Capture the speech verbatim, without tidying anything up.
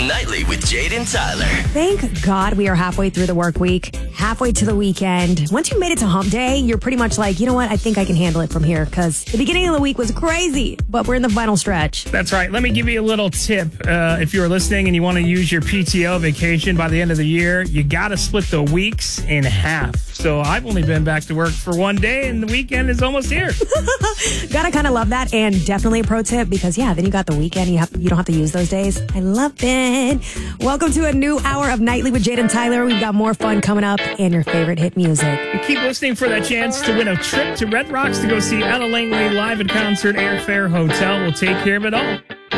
Nightly with Jade and Tyler. Thank God we are halfway through the work week, halfway to the weekend. Once you made it to hump day, you're pretty much like, you know what? I think I can handle it from here because the beginning of the week was crazy, but we're in the final stretch. That's right. Let me give you a little tip. Uh, if you're listening and you want to use your P T O vacation by the end of the year, you got to split the weeks in half. So I've only been back to work for one day and the weekend is almost here. Gotta kind of love that, and definitely a pro tip because, yeah, then you got the weekend. You have you don't have to use those days. I love it. Welcome to a new hour of Nightly with Jade and Tyler. We've got more fun coming up and your favorite hit music. And keep listening for that chance to win a trip to Red Rocks to go see Ella Langley live at concert. Airfare, hotel will take care of it all.